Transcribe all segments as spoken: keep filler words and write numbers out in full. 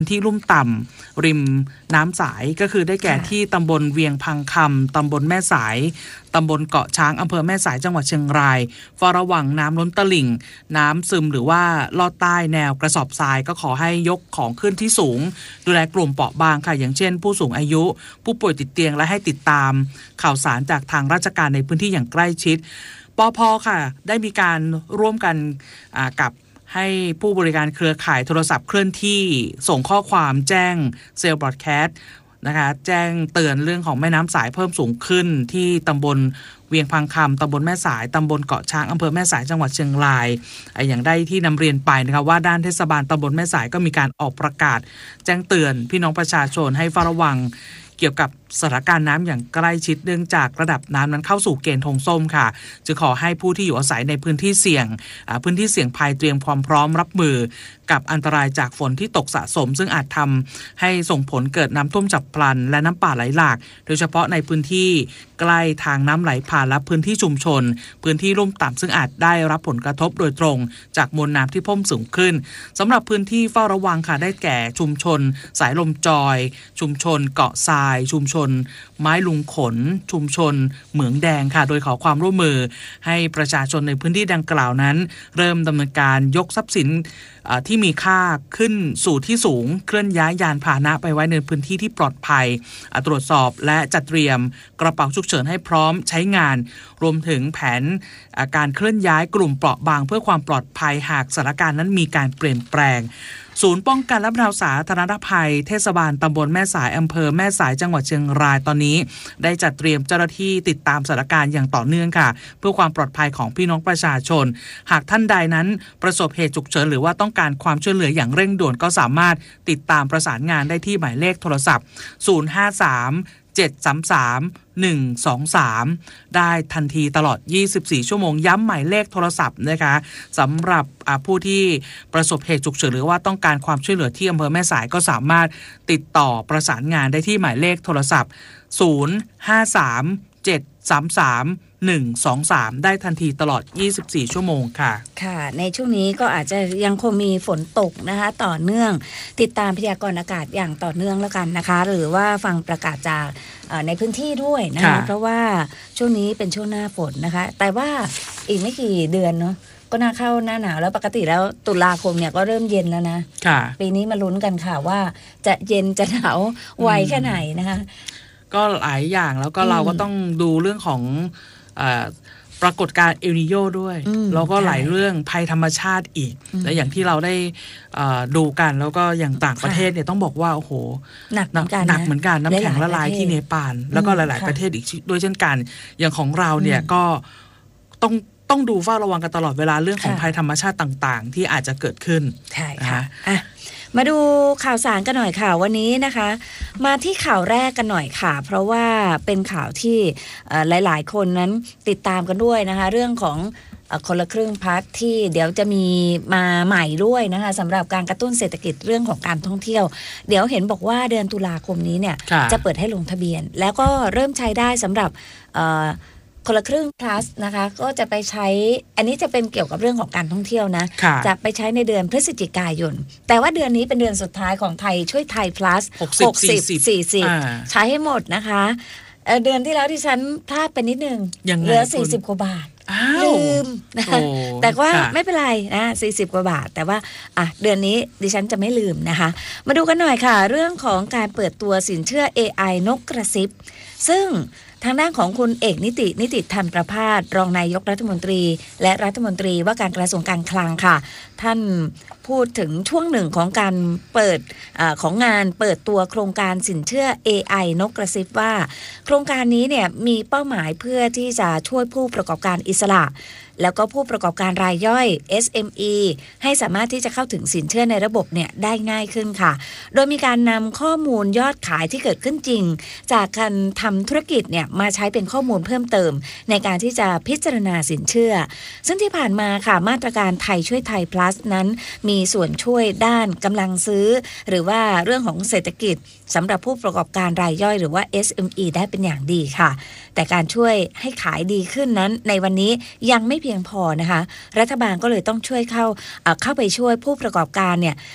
ที่ลุ่มต่ำริมน้ำสายก็คือได้แก่ที่ตำบลเวียงพังคำตำบลแม่สายตำบลเกาะช้างอำเภอแม่สายจังหวัดเชียงรายเฝ้าระวังน้ำล้นตลิ่งน้ำซึมหรือว่าลอดใต้แนวกระสอบทรายก็ขอให้ยกของขึ้นที่สูงดูแลกลุ่มเปราะบางค่ะอย่างเช่นผู้สูงอายุผู้ป่วยติดเตียงและให้ติดตามข่าวสารจากทางราชการในพื้นที่อย่างใกล้ชิดปภ.ค่ะได้มีการร่วมกันกับให้ผู้บริการเครือข่ายโทรศัพท์เคลื่อนที่ส่งข้อความแจ้งเซลล์บรอดแคสต์นะคะแจ้งเตือนเรื่องของแม่น้ำสายเพิ่มสูงขึ้นที่ตำบลเวียงพังคำตำบลแม่สายตำบลเกาะช้างอำเภอแม่สายจังหวัดเชียงรายอย่างได้ที่นำเรียนไปนะคะว่าด้านเทศบาลตำบลแม่สายก็มีการออกประกาศแจ้งเตือนพี่น้องประชาชนให้เฝ้าระวังเกี่ยวกับสถานการณ์น้ำอย่างใกล้ชิดเนื่องจากระดับน้ำนั้นเข้าสู่เกณฑ์ธงส้มค่ะจึงขอให้ผู้ที่อยู่อาศัยในพื้นที่เสี่ยงพื้นที่เสี่ยงภัยเตรียมความพร้อมรับมือกับอันตรายจากฝนที่ตกสะสมซึ่งอาจทำให้ส่งผลเกิดน้ำท่วมฉับพลันและน้ำป่าไหลหลากโดยเฉพาะในพื้นที่ใกล้ทางน้ำไหลผ่านและพื้นที่ชุมชนพื้นที่ลุ่มต่ำซึ่งอาจได้รับผลกระทบโดยตรงจากมวลน้ำที่เพิ่มสูงขึ้นสำหรับพื้นที่เฝ้าระวังค่ะได้แก่ชุมชนสายลมจอยชุมชนเกาะทรายชุมชนไม้ลุงขนชุมชนเหมืองแดงค่ะโดยขอความร่วมมือให้ประชาชนในพื้นที่ดังกล่าวนั้นเริ่มดำเนินการยกทรัพย์สินที่มีค่าขึ้นสู่ที่สูงเคลื่อนย้ายยานพาหนะไปไว้ในพื้นที่ที่ปลอดภัยตรวจสอบและจัดเตรียมกระเป๋าฉุกเฉินให้พร้อมใช้งานรวมถึงแผนการเคลื่อนย้ายกลุ่มเปราะบางเพื่อความปลอดภัยหากสถานการณ์นั้นมีการเปลี่ยนแปลงศูนย์ป้องกันและบรรเทาสาธารณภัยเทศบาลตำบลแม่สายอำเภอแม่สายจังหวัดเชียงรายตอนนี้ได้จัดเตรียมเจ้าหน้าที่ติดตามสถานการณ์อย่างต่อเนื่องค่ะเพื่อความปลอดภัยของพี่น้องประชาชนหากท่านใดนั้นประสบเหตุฉุกเฉินหรือว่าต้องการความช่วยเหลืออย่างเร่งด่วนก็สามารถติดตามประสานงานได้ที่หมายเลขโทรศัพท์ศูนย์ ห้า สาม เจ็ด สาม สาม หนึ่ง สอง สามได้ทันทีตลอดยี่สิบสี่ชั่วโมงย้ำหมายเลขโทรศัพท์นะคะสำหรับผู้ที่ประสบเหตุฉุกเฉินหรือว่าต้องการความช่วยเหลือที่อำเภอแม่สายก็สามารถติดต่อประสานงานได้ที่หมายเลขโทรศัพท์ศูนย์ ห้า สาม เจ็ด สาม สาม หนึ่ง สอง สามได้ทันทีตลอดยี่สิบสี่ชั่วโมงค่ะค่ะในช่วงนี้ก็อาจจะยังคงมีฝนตกนะคะต่อเนื่องติดตามพยากรณ์อากาศอย่างต่อเนื่องแล้วกันนะคะหรือว่าฟังประกาศจากในพื้นที่ด้วยนะคะเพราะว่าช่วงนี้เป็นช่วงหน้าฝนนะคะแต่ว่าอีกไม่กี่เดือนเนาะก็น่าเข้าหน้าหนาวแล้วปกติแล้วตุลาคมเนี่ยก็เริ่มเย็นแล้วนะปีนี้มาลุ้นกันค่ะว่าจะเย็นจะหนาวไวแค่ไหนนะคะก็หลายอย่างแล้วก็เราก็ต้องดูเรื่องของปรากฏการณ์เอลนิโญด้วยแล้วก็หลายเรื่องภัยธรรมชาติอีกและอย่างที่เราได้ดูกันแล้วก็อย่างต่างประเทศเนี่ยต้องบอกว่าโอ้โหหนักเหมือนกันหนักเหมือนกันน้ำแข็งละลายที่เนปาลแล้วก็หลายๆประเทศอีกด้วยเช่นกันอย่างของเราเนี่ยก็ต้องต้องดูเฝ้าระวังกันตลอดเวลาเรื่องของภัยธรรมชาติต่างๆที่อาจจะเกิดขึ้นใช่ค่ะมาดูข่าวสารกันหน่อยค่ะวันนี้นะคะมาที่ข่าวแรกกันหน่อยค่ะเพราะว่าเป็นข่าวที่หลายๆคนนั้นติดตามกันด้วยนะคะเรื่องของคนละครึ่งพาร์ทที่เดี๋ยวจะมีมาใหม่ด้วยนะคะสำหรับการกระตุ้นเศรษฐกิจเรื่องของการท่องเที่ยวเดี๋ยวเห็นบอกว่าเดือนตุลาคมนี้เนี่ยจะเปิดให้ลงทะเบียนแล้วก็เริ่มใช้ได้สำหรับคนละครึ่ง plus นะคะก็จะไปใช้อันนี้จะเป็นเกี่ยวกับเรื่องของการท่องเที่ยวนะจะไปใช้ในเดือนพฤศจิกายนแต่ว่าเดือนนี้เป็นเดือนสุดท้ายของไทยช่วยไทย plus หกสิบ สี่สิบใช้ให้หมดนะคะเดือนที่แล้วที่ฉันพลาดไปนิดนึงเหลือสี่สิบกว่าบาทลืมนะคะแต่ว่าไม่เป็นไรนะสี่สิบกว่าบาทแต่ว่าอ่ะเดือนนี้ดิฉันจะไม่ลืมนะคะมาดูกันหน่อยค่ะเรื่องของการเปิดตัวสินเชื่อ เอ ไอ นกกระซิบซึ่งทางด้านของคุณเอกนิตินิติธรรมประภาสรองนายกรัฐมนตรีและรัฐมนตรีว่าการกระทรวงการคลังค่ะท่านพูดถึงช่วงหนึ่งของการเปิดอของงานเปิดตัวโครงการสินเชื่อ เอ ไอ นกกระซิบว่าโครงการนี้เนี่ยมีเป้าหมายเพื่อที่จะช่วยผู้ประกอบการอิสระแล้วก็ผู้ประกอบการรายย่อย เอส เอ็ม อี ให้สามารถที่จะเข้าถึงสินเชื่อในระบบเนี่ยได้ง่ายขึ้นค่ะโดยมีการนำข้อมูลยอดขายที่เกิดขึ้นจริงจากการทำธุรกิจเนี่ยมาใช้เป็นข้อมูลเพิ่มเติมในการที่จะพิจารณาสินเชื่อซึ่งที่ผ่านมาค่ะมาตรการไทยช่วยไทย plus นั้นมีส่วนช่วยด้านกำลังซื้อหรือว่าเรื่องของเศรษฐกิจสำหรับผู้ประกอบการรายย่อยหรือว่า เอส เอ็ม อี ได้เป็นอย่างดีค่ะแต่การช่วยให้ขายดีขึ้นนั้นในวันนี้ยังไม่เพียงพอนะคะรัฐบาลก็เลยต้องช่วยเข้าเข้าไปช่วยผู้ประกอบการเนี่ย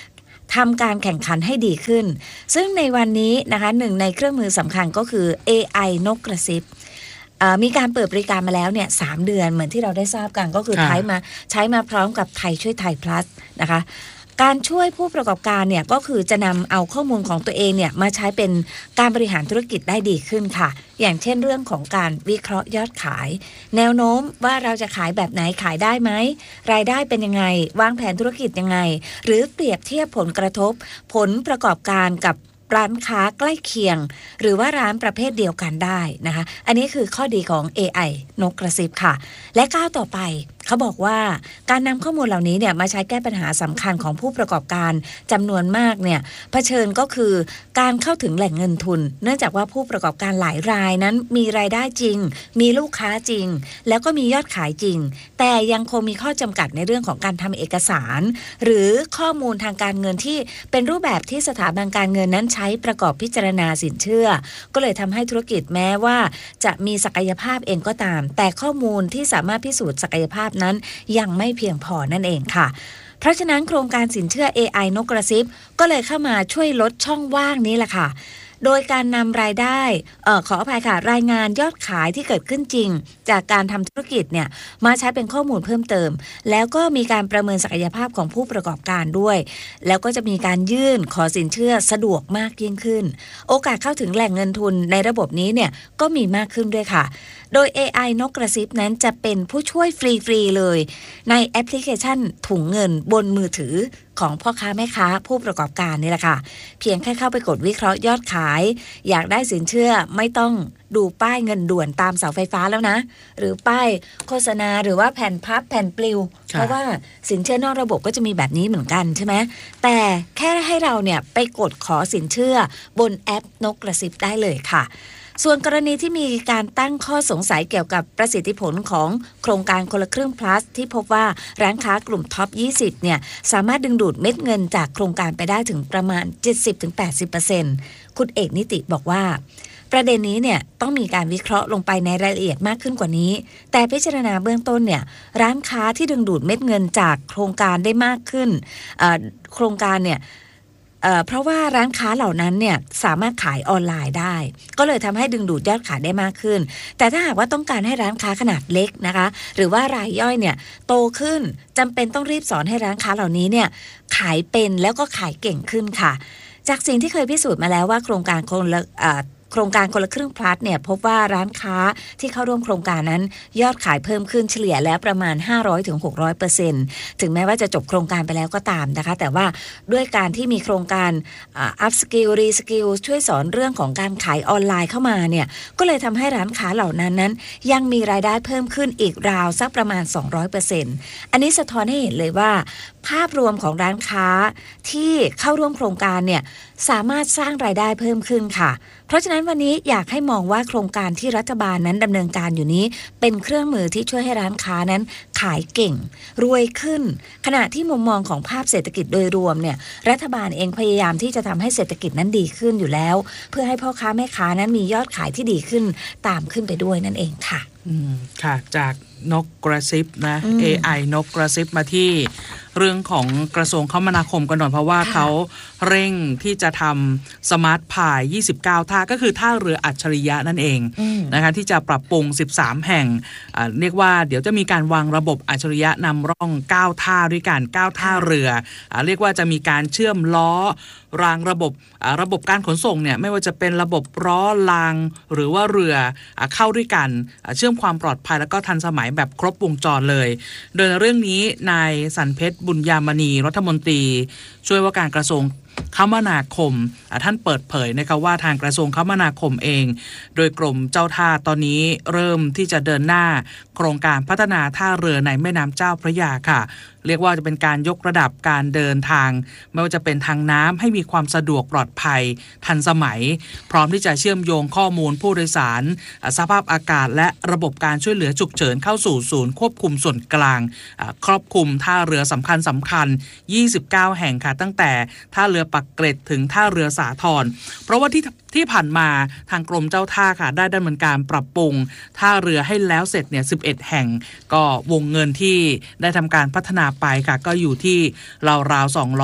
ทำการแข่งขันให้ดีขึ้นซึ่งในวันนี้นะคะหนึ่งในเครื่องมือสำคัญก็คือ เอ ไอ นกกระซิบมีการเปิดบริการมาแล้วเนี่ยสามเดือนเหมือนที่เราได้ทราบกันก็คือใช้มาใช้มาพร้อมกับไทยช่วยไทย plus นะคะการช่วยผู้ประกอบการเนี่ยก็คือจะนำเอาข้อมูลของตัวเองเนี่ยมาใช้เป็นการบริหารธุรกิจได้ดีขึ้นค่ะอย่างเช่นเรื่องของการวิเคราะห์ยอดขายแนวโน้มว่าเราจะขายแบบไหนขายได้ไหมรายได้เป็นยังไงวางแผนธุรกิจยังไงหรือเปรียบเทียบผลกระทบผลประกอบการกับร้านค้าใกล้เคียงหรือว่าร้านประเภทเดียวกันได้นะคะอันนี้คือข้อดีของ เอ ไอ นกกระซิบค่ะและก้าวต่อไปเขาบอกว่าการนำข้อมูลเหล่านี้เนี่ยมาใช้แก้ปัญหาสำคัญของผู้ประกอบการจำนวนมากเนี่ยเผชิญก็คือการเข้าถึงแหล่งเงินทุนเนื่องจากว่าผู้ประกอบการหลายรายนั้นมีรายได้จริงมีลูกค้าจริงแล้วก็มียอดขายจริงแต่ยังคงมีข้อจำกัดในเรื่องของการทำเอกสารหรือข้อมูลทางการเงินที่เป็นรูปแบบที่สถาบันการเงินนั้นใช้ประกอบพิจารณาสินเชื่อก็เลยทำให้ธุรกิจแม้ว่าจะมีศักยภาพเองก็ตามแต่ข้อมูลที่สามารถพิสูจน์ศักยภาพนั้นยังไม่เพียงพอนั่นเองค่ะเพราะฉะนั้นโครงการสินเชื่อ เอ ไอ นกกระซิบก็เลยเข้ามาช่วยลดช่องว่างนี้แหละค่ะโดยการนำรายได้เอ่อขออภัยค่ะรายงานยอดขายที่เกิดขึ้นจริงจากการทำธุรกิจเนี่ยมาใช้เป็นข้อมูลเพิ่มเติมแล้วก็มีการประเมินศักยภาพของผู้ประกอบการด้วยแล้วก็จะมีการยื่นขอสินเชื่อสะดวกมากยิ่งขึ้นโอกาสเข้าถึงแหล่งเงินทุนในระบบนี้เนี่ยก็มีมากขึ้นด้วยค่ะโดย เอ ไอ นกกระซิบนั้นจะเป็นผู้ช่วยฟรีๆเลยในแอปพลิเคชันถุงเงินบนมือถือของพ่อค้าแม่ค้าผู้ประกอบการนี่แหละค่ะเพียงแค่เข้าไปกดวิเคราะห์ยอดขายอยากได้สินเชื่อไม่ต้องดูป้ายเงินด่วนตามเสาไฟฟ้าแล้วนะหรือป้ายโฆษณาหรือว่าแผ่นพับแผ่นปลิวเพราะว่าสินเชื่อนอกระบบก็จะมีแบบนี้เหมือนกันใช่ไหมแต่แค่ให้เราเนี่ยไปกดขอสินเชื่อบนแอปนกกระซิบได้เลยค่ะส่วนกรณีที่มีการตั้งข้อสงสัยเกี่ยวกับประสิทธิผลของโครงการคนละครึ่ง plus ที่พบว่าร้านค้ากลุ่มท็อปยี่สิบเนี่ยสามารถดึงดูดเม็ดเงินจากโครงการไปได้ถึงประมาณ เจ็ดสิบถึงแปดสิบเปอร์เซ็นต์ คุณเอกนิติบอกว่าประเด็นนี้เนี่ยต้องมีการวิเคราะห์ลงไปในรายละเอียดมากขึ้นกว่านี้แต่พิจารณาเบื้องต้นเนี่ยร้านค้าที่ดึงดูดเม็ดเงินจากโครงการได้มากขึ้นโครงการเนี่ยเอ่อเพราะว่าร้านค้าเหล่านั้นเนี่ยสามารถขายออนไลน์ได้ก็เลยทำให้ดึงดูดยอดขายได้มากขึ้นแต่ถ้าหากว่าต้องการให้ร้านค้าขนาดเล็กนะคะหรือว่ารายย่อยเนี่ยโตขึ้นจำเป็นต้องรีบสอนให้ร้านค้าเหล่านี้เนี่ยขายเป็นแล้วก็ขายเก่งขึ้นค่ะจากสิ่งที่เคยพิสูจน์มาแล้วว่าโครงการคนละโครงการคนละครึ่งพลัสเนี่ยพบว่าร้านค้าที่เข้าร่วมโครงการนั้นยอดขายเพิ่มขึ้นเฉลี่ยแล้วประมาณ ห้าร้อยถึงหกร้อยเปอร์เซ็นต์ ถึงแม้ว่าจะจบโครงการไปแล้วก็ตามนะคะแต่ว่าด้วยการที่มีโครงการอัพสกิลรีสกิลช่วยสอนเรื่องของการขายออนไลน์เข้ามาเนี่ยก็เลยทำให้ร้านค้าเหล่านั้นนั้นยังมีรายได้เพิ่มขึ้นอีกราวสักประมาณ สองร้อยเปอร์เซ็นต์ อันนี้สะท้อนให้เห็นเลยว่าภาพรวมของร้านค้าที่เข้าร่วมโครงการเนี่ยสามารถสร้างรายได้เพิ่มขึ้นค่ะเพราะฉะนั้นวันนี้อยากให้มองว่าโครงการที่รัฐบาลนั้นดำเนินการอยู่นี้เป็นเครื่องมือที่ช่วยให้ร้านค้านั้นขายเก่งรวยขึ้นขณะที่มุมมองของภาพเศรษฐกิจโดยรวมเนี่ยรัฐบาลเองพยายามที่จะทำให้เศรษฐกิจนั้นดีขึ้นอยู่แล้วเพื่อให้พ่อค้าแม่ค้านั้นมียอดขายที่ดีขึ้นตามขึ้นไปด้วยนั่นเองค่ะอืมค่ะจากนกกระซิบนะ เอ ไอ นกกระซิบมาที่เรื่องของกระทรวงคมนาคมกันหน่อยเพราะว่าเขาเร่งที่จะทำสมาร์ทพายยี่สิบเก้าท่าก็คือท่าเรืออัจฉริยะนั่นเองนะคะที่จะปรับปรุงสิบสามแห่งเรียกว่าเดี๋ยวจะมีการวางระบบอัจฉริยะนำร่องเก้าท่าด้วยกันเก้าท่าเรือเรียกว่าจะมีการเชื่อมล้อรางระบบระบบการขนส่งเนี่ยไม่ว่าจะเป็นระบบล้อรางหรือว่าเรือเข้าด้วยกันเชื่อมความปลอดภัยแล้วก็ทันสมัยแบบครบวงจรเลยโดยในเรื่องนี้นายสันเพชรบุญยามณีรัฐมนตรีช่วยว่าการกระทรวงคมนาคมท่านเปิดเผยนะคะว่าทางกระทรวงคมนาคมเองโดยกรมเจ้าท่าตอนนี้เริ่มที่จะเดินหน้าโครงการพัฒนาท่าเรือในแม่น้ำเจ้าพระยาค่ะเรียกว่าจะเป็นการยกระดับการเดินทางไม่ว่าจะเป็นทางน้ำให้มีความสะดวกปลอดภัยทันสมัยพร้อมที่จะเชื่อมโยงข้อมูลผู้โดยสารสภาพอากาศและระบบการช่วยเหลือฉุกเฉินเข้าสู่ศูนย์ควบคุมส่วนกลางครอบคลุมท่าเรือสำคัญสำคัญยี่สิบเก้าแห่งค่ะตั้งแต่ท่าเรือปักเกร็ดถึงท่าเรือสาทรเพราะว่าที่ที่ผ่านมาทางกรมเจ้าท่าค่ะได้ดำเนินการปรับปรุงท่าเรือให้แล้วเสร็จเนี่ยสิบเอ็ดแห่งก็วงเงินที่ได้ทำการพัฒนาไปค่ะก็อยู่ที่ราวๆสองร้อย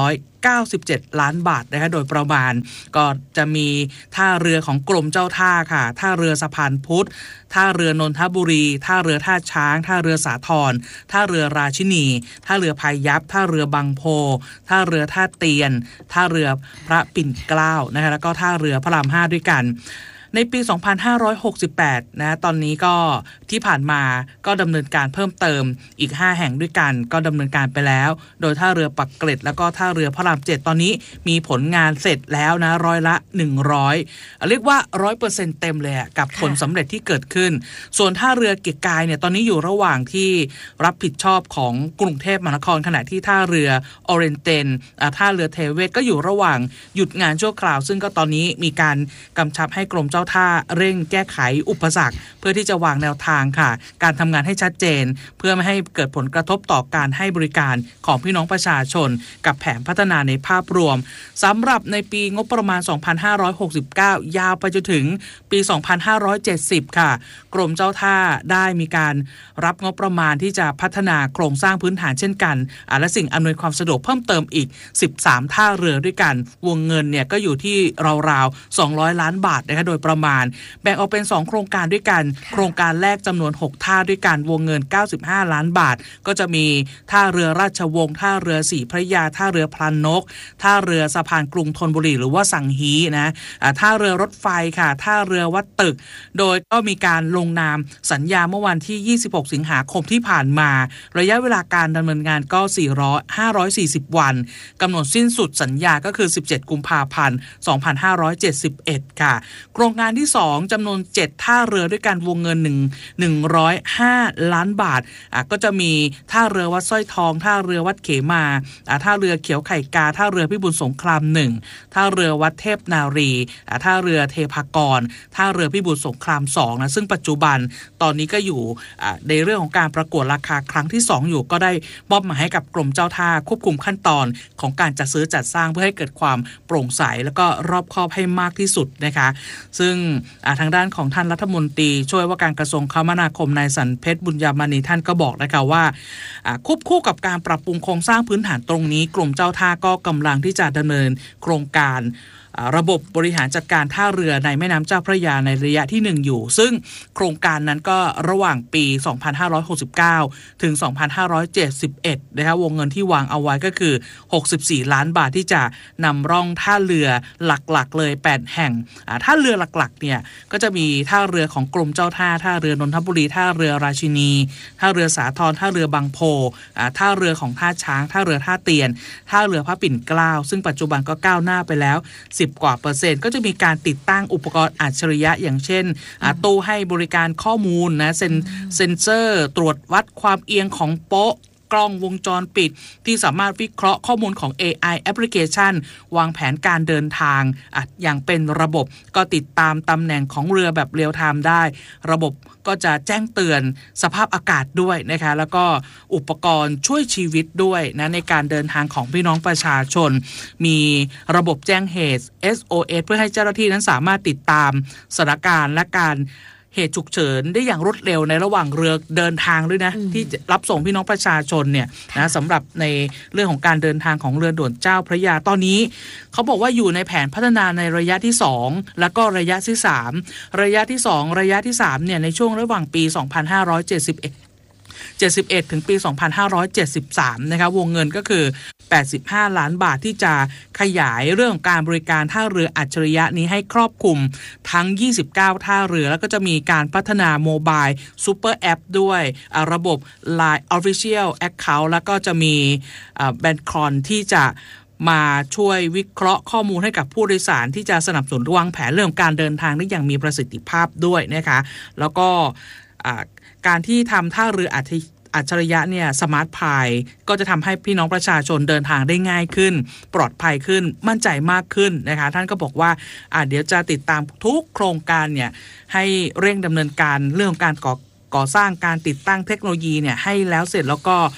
เก้าสิบเจ็ดล้านบาทนะคะโดยประมาณก็จะมีท่าเรือของกรมเจ้าท่าค่ะท่าเรือสะพานพุทธท่าเรือนนทบุรีท่าเรือท่าช้างท่าเรือสาทรท่าเรือราชินีท่าเรือพายัพท่าเรือบางโพท่าเรือท่าเตียนท่าเรือพระปิ่นเกล้านะคะแล้วก็ท่าเรือพระรามห้าด้วยกันในปีสองพันห้าร้อยหกสิบแปดนะตอนนี้ก็ที่ผ่านมาก็ดำเนินการเพิ่มเติมอีกห้าแห่งด้วยกันก็ดำเนินการไปแล้วโดยท่าเรือปักเกร็ดแล้วก็ท่าเรือพระรามเจ็ดตอนนี้มีผลงานเสร็จแล้วนะร้อยละหนึ่งร้อยเรียกว่า ร้อยเปอร์เซ็นต์ เต็มเลยกับผลสำเร็จที่เกิดขึ้นส่วนท่าเรือเกียรติกายเนี่ยตอนนี้อยู่ระหว่างที่รับผิดชอบของกรุงเทพมหานครขณะที่ท่าเรือออเรนเตนท่าเรือเทเวศก็อยู่ระหว่างหยุดงานชั่วคราวซึ่งก็ตอนนี้มีการกำชับให้กรมเจ้าท่าเร่งแก้ไขอุปสรรคเพื่อที่จะวางแนวทางค่ะการทำงานให้ชัดเจนเพื่อไม่ให้เกิดผลกระทบต่อการให้บริการของพี่น้องประชาชนกับแผนพัฒนาในภาพรวมสำหรับในปีงบประมาณสองพันห้าร้อยหกสิบเก้ายาวไปจนถึงปีสองพันห้าร้อยเจ็ดสิบค่ะกรมเจ้าท่าได้มีการรับงบประมาณที่จะพัฒนาโครงสร้างพื้นฐานเช่นกันและสิ่งอำนวยความสะดวกเพิ่มเติมอีกสิบสามท่าเรือด้วยกันวงเงินเนี่ยก็อยู่ที่ราวๆสองร้อยล้านบาทนะคะโดยประมาณแบ่งออกเป็นสองโครงการด้วยกันโครงการแรกจำนวนหกท่าด้วยกันวงเงินเก้าสิบห้าล้านบาทก็จะมีท่าเรือราชวงศ์ท่าเรือศรีพระยาท่าเรือพลันนกท่าเรือสะพานกรุงธนบุรีหรือว่าสังฮีนะท่าเรือรถไฟค่ะท่าเรือวัดตึกโดยก็มีการลงนามสัญญาเมื่อวันที่ยี่สิบหกสิงหาคมที่ผ่านมาระยะเวลาการดำเนินงานก็สี่ร้อย ห้าร้อยสี่สิบวันกำหนดสิ้นสุดสัญญาก็คือสิบเจ็ดกุมภาพันธ์สองพันห้าร้อยเจ็ดสิบเอ็ดค่ะโครงการที่สองจำนวนเจ็ดท่าเรือด้วยกันวงเงิน1 หนึ่งร้อยห้าล้านบาทอ่ะก็จะมีท่าเรือวัดสร้อยทองท่าเรือวัดเขมาอ่ะท่าเรือเขียวไข่กาท่าเรือพิบูลสงครามหนึ่งท่าเรือวัดเทพนารีอ่ะท่าเรือเทพากรท่าเรือพิบูลสงครามสองนะซึ่งปัจจุบันตอนนี้ก็อยู่อ่ะในเรื่องของการประกวดราคาครั้งที่สองอยู่ก็ได้มอบหมายให้กับกรมเจ้าท่าควบคุมขั้นตอนของการจัดซื้อจัดสร้างเพื่อให้เกิดความโปร่งใสแล้วก็รอบคอบให้มากที่สุดนะคะซึ่งทางด้านของท่านรัฐมนตรีช่วยว่าการกระทรวงคมนาคมนายสันเพชรบุญญามณีท่านก็บอกนะคะว่าควบคู่กับการปรับปรุงโครงสร้างพื้นฐานตรงนี้กรมเจ้าท่าก็กำลังที่จะดำเนินโครงการระบบบริหารจัดการท่าเรือในแม่น้ำเจ้าพระยาในระยะที่หนึ่งอยู่ซึ่งโครงการนั้นก็ระหว่างปีสองพันห้าร้อยหกสิบเก้าถึงสองพันห้าร้อยเจ็ดสิบเอ็ดนะคะวงเงินที่วางเอาไว้ก็คือหกสิบสี่ล้านบาทที่จะนำร่องท่าเรือหลักๆเลยแปดแห่งท่าเรือหลักๆเนี่ยก็จะมีท่าเรือของกรมเจ้าท่าท่าเรือนนทบุรีท่าเรือราชินีท่าเรือสาทรท่าเรือบางโพท่าเรือของท่าช้างท่าเรือท่าเตียนท่าเรือพระปิ่นเกล้าซึ่งปัจจุบันก็ก้าวหน้าไปแล้วสิบกว่าเปอร์เซ็นต์ก็จะมีการติดตั้งอุปกรณ์อัจฉริยะอย่างเช่นตู้ให้บริการข้อมูลนะเซนเซนเซอร์ตรวจวัดความเอียงของโป๊ะกล้องวงจรปิดที่สามารถวิเคราะห์ข้อมูลของ เอ ไอ แอปพลิเคชันวางแผนการเดินทางอ่ะอย่างเป็นระบบก็ติดตามตำแหน่งของเรือแบบเรียลไทม์ได้ระบบก็จะแจ้งเตือนสภาพอากาศด้วยนะคะแล้วก็อุปกรณ์ช่วยชีวิตด้วยนะในการเดินทางของพี่น้องประชาชนมีระบบแจ้งเหตุ เอส โอ เอส เพื่อให้เจ้าหน้าที่นั้นสามารถติดตามสถานการณ์และการเหตุฉุกเฉินได้อย่างรวดเร็วในระหว่างเรือเดินทางด้วยนะที่รับส่งพี่น้องประชาชนเนี่ยนะสำหรับในเรื่องของการเดินทางของเรือด่วนเจ้าพระยาตอนนี้เขาบอกว่าอยู่ในแผนพัฒนาในระยะที่สองแล้วก็ระยะที่สามระยะที่สองระยะที่สามเนี่ยในช่วงระหว่างปีสองพันห้าร้อยเจ็ดสิบเอ็ด เจ็ดสิบเอ็ดถึงปีสองพันห้าร้อยเจ็ดสิบสามนะคะวงเงินก็คือแปดสิบห้าล้านบาทที่จะขยายเรื่องของการบริการท่าเรืออัจฉริยะนี้ให้ครอบคลุมทั้งยี่สิบเก้าท่าเรือแล้วก็จะมีการพัฒนาโมบายซูเปอร์แอปด้วยระบบ ไลน์ Official Account แล้วก็จะมีแบนคอนที่จะมาช่วยวิเคราะห์ข้อมูลให้กับผู้โดยสารที่จะสนับสนุนวางแผนเรื่องการเดินทางได้อย่างมีประสิทธิภาพด้วยนะคะแล้วก็การที่ทำท่าเรืออัจฉริยะเนี่ยสมาร์ทพายก็จะทำให้พี่น้องประชาชนเดินทางได้ง่ายขึ้นปลอดภัยขึ้นมั่นใจมากขึ้นนะคะท่านก็บอกว่าอ่าเดี๋ยวจะติดตามทุกโครงการเนี่ยให้เร่งดำเนินการเรื่องการก่อก่อสร้างการติดตั้งเทคโนโลยีเนี่ยให้แล้วเสร็จแล้วก็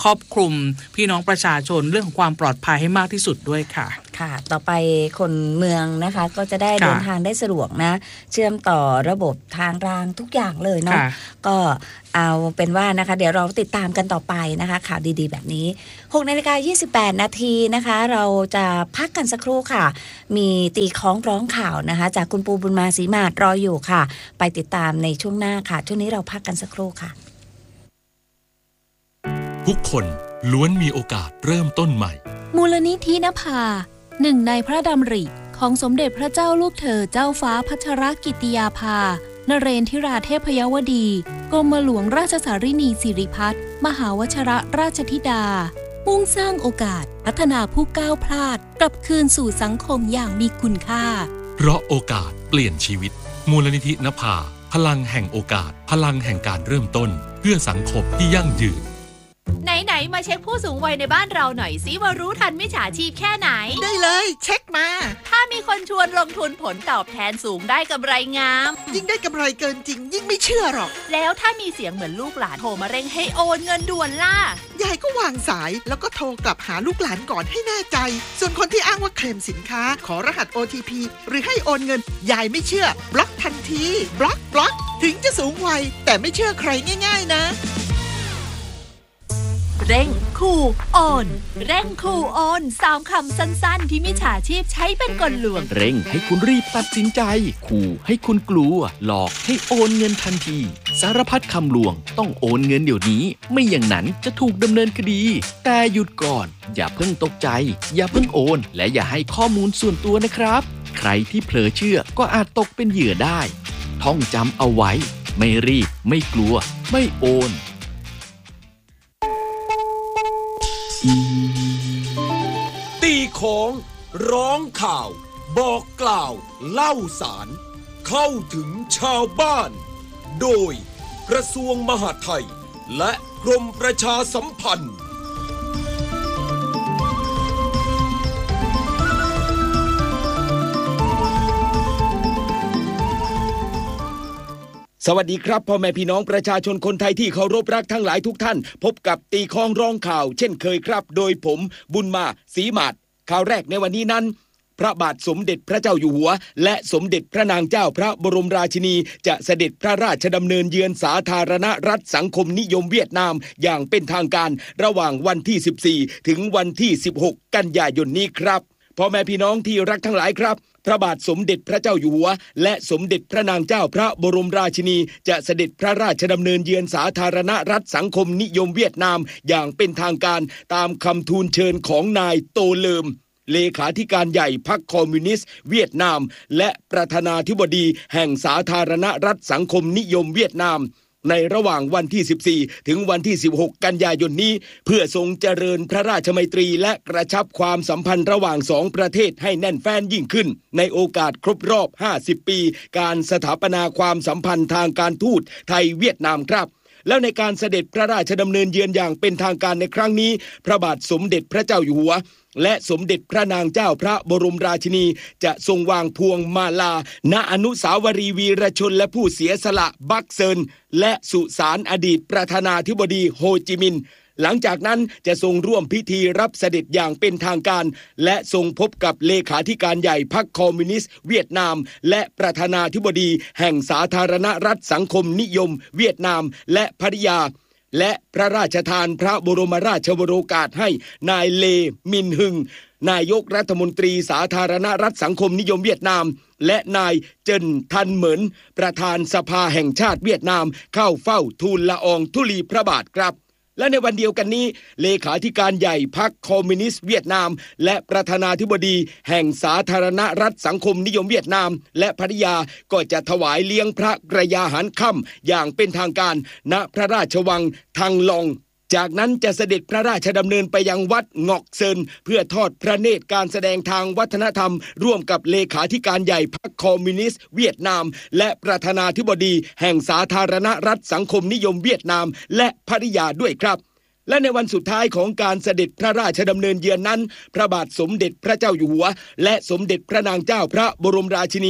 ครอบคลุมพี่น้องประชาชนเรื่องของความปลอดภัยให้มากที่สุดด้วยค่ะค่ะต่อไปคนเมืองนะคะก็จะได้เดินทางได้สะดวกนะเชื่อมต่อระบบทางรางทุกอย่างเลยเนาะก็เอาเป็นว่านะคะเดี๋ยวเราติดตามกันต่อไปนะคะข่าวดีๆแบบนี้ หกนาฬิกายี่สิบแปดนาทีนะคะเราจะพักกันสักครู่ค่ะมีตีคล้องร้องข่าวนะคะจากคุณปูบุญมาศรีมาศรออยู่ค่ะไปติดตามในช่วงหน้าค่ะช่วงนี้เราพักกันสักครู่ค่ะทุกคนล้วนมีโอกาสเริ่มต้นใหม่มูลนิธินภาหนึ่งในพระดำริของสมเด็จพระเจ้าลูกเธอเจ้าฟ้าพัชรกิติยาภานเรนทิราเทพยวดีกรมหลวงราชสารินีสิริพัฒน์มหาวชิรราชธิดามุ่งสร้างโอกาสพัฒนาผู้ก้าวพลาดกลับคืนสู่สังคมอย่างมีคุณค่าเพราะโอกาสเปลี่ยนชีวิตมูลนิธินภาพลังแห่งโอกาสพลังแห่งการเริ่มต้นเพื่อสังคมที่ยั่งยืนไหนๆมาเช็คผู้สูงวัยในบ้านเราหน่อยสิว่ารู้ทันมิจฉาชีพแค่ไหนได้เลยเช็คมาถ้ามีคนชวนลงทุนผลตอบแทนสูงได้กำไรงามยิ่งได้กำไรเกินจริงยิ่งไม่เชื่อหรอกแล้วถ้ามีเสียงเหมือนลูกหลานโทรมาเร่งให้โอนเงินด่วนล่ะยายก็วางสายแล้วก็โทรกลับหาลูกหลานก่อนให้แน่ใจส่วนคนที่อ้างว่าเคลมสินค้าขอรหัส โอ ที พี หรือให้โอนเงินยายไม่เชื่อบล็อกทันทีบล็อกบล็อกถึงจะสูงวัยแต่ไม่เชื่อใครง่ายๆนะเร่งขู่โอนเร่งขู่โอนสามคำสั้นๆที่มิจฉาชีพใช้เป็นกลลวงเร่งให้คุณรีบตัดสินใจขู่ให้คุณกลัวหลอกให้โอนเงินทันทีสารพัดคำลวงต้องโอนเงินเดี๋ยวนี้ไม่อย่างนั้นจะถูกดำเนินคดีแต่หยุดก่อนอย่าเพิ่งตกใจอย่าเพิ่งโอนและอย่าให้ข้อมูลส่วนตัวนะครับใครที่เผลอเชื่อก็อาจตกเป็นเหยื่อได้ท่องจำเอาไว้ไม่รีบไม่กลัวไม่โอนตีของร้องข่าวบอกกล่าวเล่าสารเข้าถึงชาวบ้านโดยกระทรวงมหาดไทยและกรมประชาสัมพันธ์สวัสดีครับพ่อแม่พี่น้องประชาชนคนไทยที่เคารพรักทั้งหลายทุกท่านพบกับตีคล้องร้องข่าวเช่นเคยครับโดยผมบุญมาศรีมาศข่าวแรกในวันนี้นั้นพระบาทสมเด็จพระเจ้าอยู่หัวและสมเด็จพระนางเจ้าพระบรมราชินีจะเสด็จพระราชดำเนินเยือนสาธารณรัฐสังคมนิยมเวียดนามอย่างเป็นทางการระหว่างวันที่สิบสี่ถึงวันที่สิบหกกันยายนนี้ครับพ่อแม่พี่น้องที่รักทั้งหลายครับพระบาทสมเด็จพระเจ้าอยู่หัวและสมเด็จพระนางเจ้าพระบรมราชินีจะเสด็จพระราชดำเนินเยือนสาธารณรัฐสังคมนิยมเวียดนามอย่างเป็นทางการตามคำทูลเชิญของนายโตเลิมเลขาธิการใหญ่พรรคคอมมิวนิสต์เวียดนามและประธานาธิบดีแห่งสาธารณรัฐสังคมนิยมเวียดนามในระหว่างวันที่สิบสี่ถึงวันที่สิบหกกันยายนนี้เพื่อทรงเจริญพระราชมัยตรีและกระชับความสัมพันธ์ระหว่างสองประเทศให้แน่นแฟ้นยิ่งขึ้นในโอกาสครบรอบห้าสิบปีการสถาปนาความสัมพันธ์ทางการทูตไทยเวียดนามครับแล้วในการเสด็จพระราชดำเนินเยือนอย่างเป็นทางการในครั้งนี้พระบาทสมเด็จพระเจ้าอยู่หัวและสมเด็จพระนางเจ้าพระบรมราชินีจะทรงวางพวงมาลาณอนุสาวรีย์วีรชนและผู้เสียสละบักเซินและสุสานอดีตประธานาธิบดีโฮจิมินห์หลังจากนั้นจะทรงร่วมพิธีรับเสด็จอย่างเป็นทางการและทรงพบกับเลขาธิการใหญ่พรรคคอมมิวนิสต์เวียดนามและประธานาธิบดีแห่งสาธารณรัฐสังคมนิยมเวียดนามและภริยาและพระราชทานพระบรมราชวโรกาสให้นายเลมินฮึงนายกรัฐมนตรีสาธารณรัฐสังคมนิยมเวียดนามและนายเจินทันเหมินประธานสภาแห่งชาติเวียดนามเข้าเฝ้าทูลละอองธุลีพระบาทครับและในวันเดียวกันนี้เลขาธิการใหญ่พรรคคอมมิวนิสต์เวียดนามและประธานาธิบดีแห่งสาธารณรัฐสังคมนิยมเวียดนามและภริยาก็จะถวายเลี้ยงพระกระยาหารค่ำอย่างเป็นทางการณพระราชวังทังลองจากนั้นจะเสด็จพระราชดำเนินไปยังวัดงอกเซินเพื่อทอดพระเนตรการแสดงทางวัฒนธรรมร่วมกับเลขาธิการใหญ่พรรคคอมมิวนิสต์เวียดนามและประธานาธิบดีแห่งสาธารณรัฐสังคมนิยมเวียดนามและภริยาด้วยครับและในวันสุดท้ายของการเสด็จพระราชดำเนินเยือนนั้นพระบาทสมเด็จพระเจ้าอยู่หัวและสมเด็จพระนางเจ้าพระบรมราชินี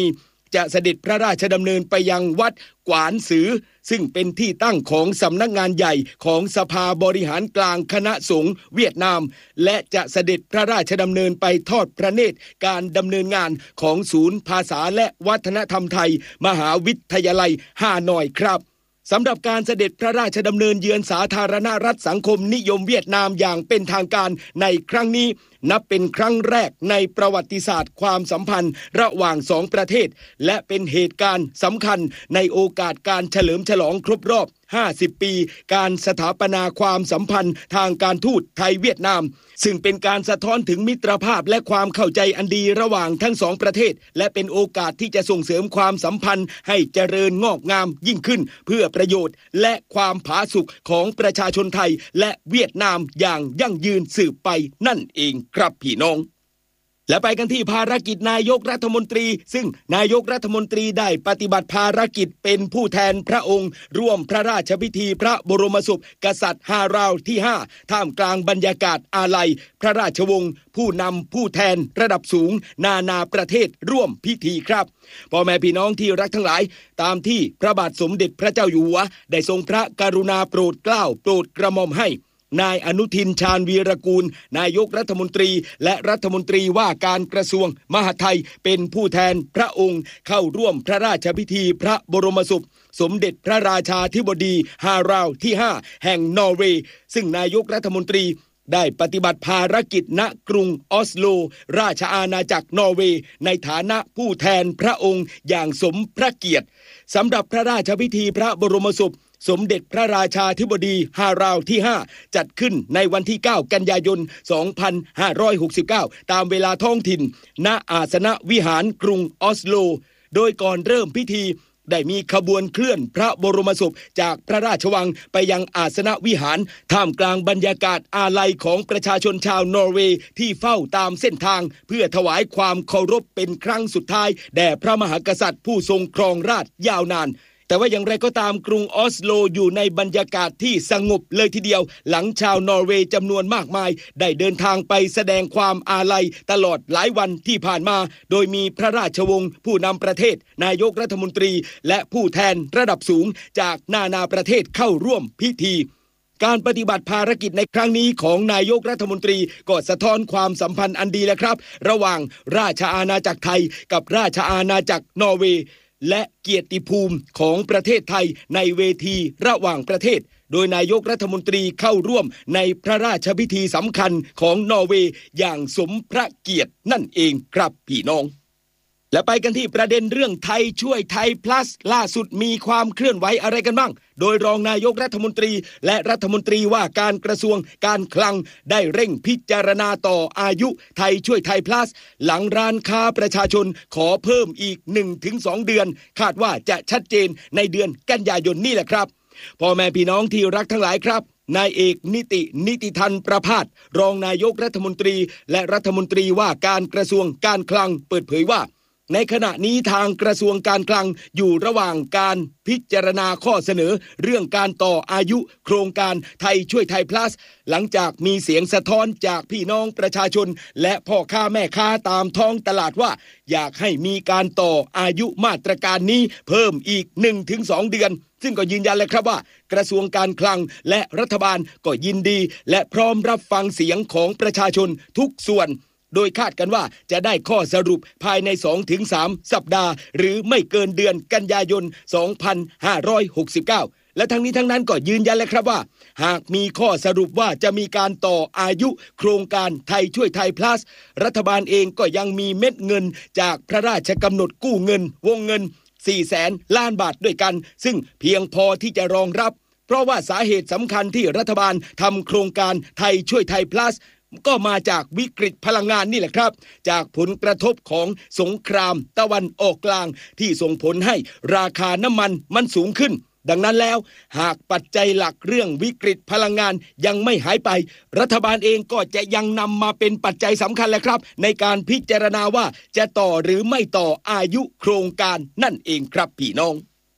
จะเสด็จพระราชดำเนินไปยังวัดกวานซือซึ่งเป็นที่ตั้งของสำนักงานใหญ่ของสภาบริหารกลางคณะสงฆ์เวียดนามและจะเสด็จพระราชดำเนินไปทอดพระเนตรการดำเนินงานของศูนย์ภาษาและวัฒนธรรมไทยมหาวิทยาลัยฮานอยครับสำหรับการเสด็จพระราชดำเนินเยือนสาธารณรัฐสังคมนิยมเวียดนามอย่างเป็นทางการในครั้งนี้นับเป็นครั้งแรกในประวัติศาสตร์ความสัมพันธ์ระหว่างสองประเทศและเป็นเหตุการณ์สำคัญในโอกาสการเฉลิมฉลองครบรอบห้าสิบปีการสถาปนาความสัมพันธ์ทางการทูตไทยเวียดนามซึ่งเป็นการสะท้อนถึงมิตรภาพและความเข้าใจอันดีระหว่างทั้งสองประเทศและเป็นโอกาสที่จะส่งเสริมความสัมพันธ์ให้เจริญงอกงามยิ่งขึ้นเพื่อประโยชน์และความผาสุกของประชาชนไทยและเวียดนามอย่างยั่งยืนสืบไปนั่นเองครับพี่น้องและไปกันที่ภารกิจนายกรัฐมนตรีซึ่งนายกรัฐมนตรีได้ปฏิบัติภารกิจเป็นผู้แทนพระองค์ร่วมพระราชพิธีพระบรมศพกษัตริย์ฮาราวที่ห้าท่ามกลางบรรยากาศอาลัยพระราชวงศ์ผู้นำผู้แทนระดับสูงนานาประเทศร่วมพิธีครับพ่อแม่พี่น้องที่รักทั้งหลายตามที่พระบาทสมเด็จพระเจ้าอยู่หัวได้ทรงพระกรุณาโปรดเกล้าโปรดกระหม่อมให้นายอนุทินชาญวีรกูลนายกรัฐมนตรีและรัฐมนตรีว่าการกระทรวงมหาดไทยเป็นผู้แทนพระองค์เข้าร่วมพระราชพิธีพระบรมศพสมเด็จพระราชาธิบดีฮาราวที่ห้าแห่งนอร์เวย์ซึ่งนายกรัฐมนตรีได้ปฏิบัติภารกิจณกรุงออสโลราชอาณาจักรนอร์เวย์ในฐานะผู้แทนพระองค์อย่างสมพระเกียรติสำหรับพระราชพิธีพระบรมศพสมเด็จพระราชาธิบดีฮาราวที่ห้าจัดขึ้นในวันที่เก้ากันยายนสองพันห้าร้อยหกสิบเก้าตามเวลาท้องถิ่นณอาสนวิหารกรุงออสโลโดยก่อนเริ่มพิธีได้มีขบวนเคลื่อนพระบรมศพจากพระราชวังไปยังอาสนวิหารท่ามกลางบรรยากาศอาลัยของประชาชนชาวนอร์เวย์ที่เฝ้าตามเส้นทางเพื่อถวายความเคารพเป็นครั้งสุดท้ายแด่พระมหากษัตริย์ผู้ทรงครองราชย์ยาวนานแต่ว่าอย่างไรก็ตามกรุงออสโลอยู่ในบรรยากาศที่สงบเลยทีเดียวหลังชาวนอร์เวย์จำนวนมากมายได้เดินทางไปแสดงความอาลัยตลอดหลายวันที่ผ่านมาโดยมีพระราชวงศ์ผู้นำประเทศนายกรัฐมนตรีและผู้แทนระดับสูงจากนานาประเทศเข้าร่วมพิธีการปฏิบัติภารกิจในครั้งนี้ของนายกรัฐมนตรีก็สะท้อนความสัมพันธ์อันดีแล้วครับระหว่างราชอาณาจักรไทยกับราชอาณาจักรนอร์เวย์และเกียรติภูมิของประเทศไทยในเวทีระหว่างประเทศโดยนายกรัฐมนตรีเข้าร่วมในพระราชพิธีสำคัญของนอร์เวย์อย่างสมพระเกียรตินั่นเองครับพี่น้องและไปกันที่ประเด็นเรื่องไทยช่วยไทย plus ล่าสุดมีความเคลื่อนไหวอะไรกันบ้างโดยรองนายกรัฐมนตรีและรัฐมนตรีว่าการกระทรวงการคลังได้เร่งพิจารณาต่ออายุไทยช่วยไทย plus หลังร้านค้าประชาชนขอเพิ่มอีก หนึ่งถึงสอง เดือนคาดว่าจะชัดเจนในเดือนกันยายนนี่แหละครับพ่อแม่พี่น้องที่รักทั้งหลายครับนายเอกนิตินิติธันประภาสรองนายกรัฐมนตรีและรัฐมนตรีว่าการกระทรวงการคลังเปิดเผยว่าในขณะนี้ทางกระทรวงการคลังอยู่ระหว่างการพิจารณาข้อเสนอเรื่องการต่ออายุโครงการไทยช่วยไทย plus หลังจากมีเสียงสะท้อนจากพี่น้องประชาชนและพ่อค้าแม่ค้าตามท้องตลาดว่าอยากให้มีการต่ออายุมาตรการนี้เพิ่มอีก หนึ่งถึงสอง เดือนซึ่งก็ยืนยันเลยครับว่ากระทรวงการคลังและรัฐบาลก็ยินดีและพร้อมรับฟังเสียงของประชาชนทุกส่วนโดยคาดกันว่าจะได้ข้อสรุปภายใน สองถึงสาม สัปดาห์หรือไม่เกินเดือนกันยายน สองพันห้าร้อยหกสิบเก้า และทั้งนี้ทั้งนั้นก็ยืนยันเลยครับว่าหากมีข้อสรุปว่าจะมีการต่ออายุโครงการไทยช่วยไทย plus รัฐบาลเองก็ยังมีเม็ดเงินจากพระราชกำหนดกู้เงินวงเงิน สี่แสน ล้านบาทด้วยกันซึ่งเพียงพอที่จะรองรับเพราะว่าสาเหตุสำคัญที่รัฐบาลทำโครงการไทยช่วยไทย plusก็มาจากวิกฤตพลังงานนี่แหละครับจากผลกระทบของสงครามตะวันออกกลางที่ส่งผลให้ราคาน้ำมันมันสูงขึ้นดังนั้นแล้วหากปัจจัยหลักเรื่องวิกฤตพลังงานยังไม่หายไปรัฐบาลเองก็จะยังนำมาเป็นปัจจัยสำคัญแหละครับในการพิจารณาว่าจะต่อหรือไม่ต่ออายุโครงการนั่นเองครับพี่น้อง